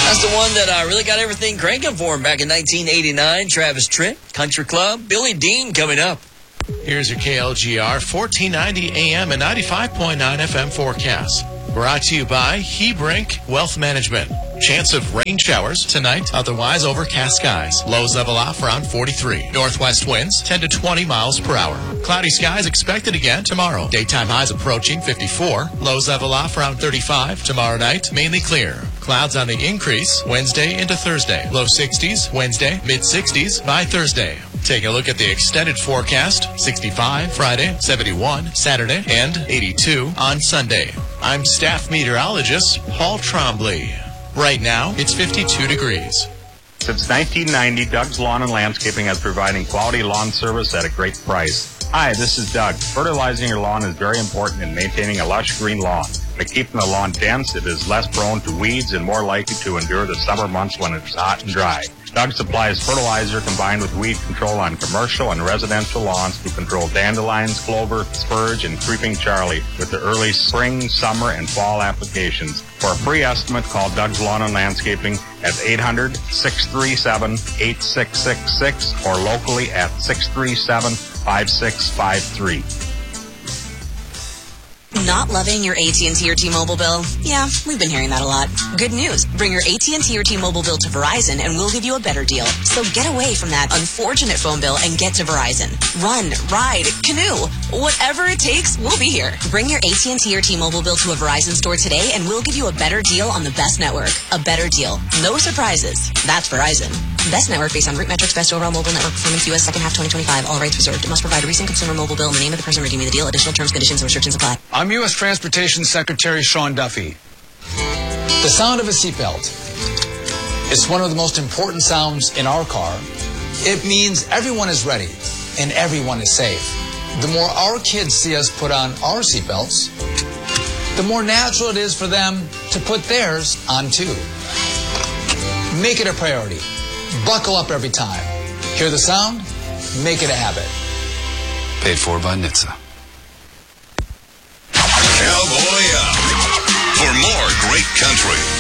That's the one that really got everything cranking for him back in 1989. Travis Tritt, Country Club, Billy Dean coming up. Here's your KLGR 1490 AM and 95.9 FM forecast. Brought to you by Hebrink Wealth Management. Chance of rain showers tonight, otherwise overcast skies. Lows level off around 43. Northwest winds 10 to 20 miles per hour. Cloudy skies expected again tomorrow. Daytime highs approaching 54. Lows level off around 35. Tomorrow night, mainly clear. Clouds on the increase Wednesday into Thursday. Low 60s Wednesday, mid 60s by Thursday. Take a look at the extended forecast. 65 Friday, 71 Saturday, and 82 on Sunday. I'm staff meteorologist Paul Trombley. Right now, it's 52 degrees. Since 1990, Doug's Lawn and Landscaping has providing quality lawn service at a great price. Hi, this is Doug. Fertilizing your lawn is very important in maintaining a lush green lawn. By keeping the lawn dense, it is less prone to weeds and more likely to endure the summer months when it's hot and dry. Doug supplies fertilizer combined with weed control on commercial and residential lawns to control dandelions, clover, spurge, and creeping Charlie with the early spring, summer, and fall applications. For a free estimate, call Doug's Lawn and Landscaping at 800-637-8666 or locally at 637-5653. Not loving your AT&T or T-Mobile bill? Yeah, we've been hearing that a lot. Good news. Bring your AT&T or T-Mobile bill to Verizon and we'll give you a better deal. So get away from that unfortunate phone bill and get to Verizon. Run, ride, canoe, whatever it takes, we'll be here. Bring your AT&T or T-Mobile bill to a Verizon store today and we'll give you a better deal on the best network. A better deal. No surprises. That's Verizon. Best network based on root metrics, best overall mobile network performance, U.S. second half 2025. All rights reserved. It must provide a recent consumer mobile bill and the name of the person redeeming the deal. Additional terms, conditions, and restrictions apply. I'm U.S. Transportation Secretary Sean Duffy. The sound of a seatbelt is one of the most important sounds in our car. It means everyone is ready and everyone is safe. The more our kids see us put on our seatbelts, the more natural it is for them to put theirs on too. Make it a priority. Buckle up every time. Hear the sound? Make it a habit. Paid for by NHTSA. Cowboy up for more great country.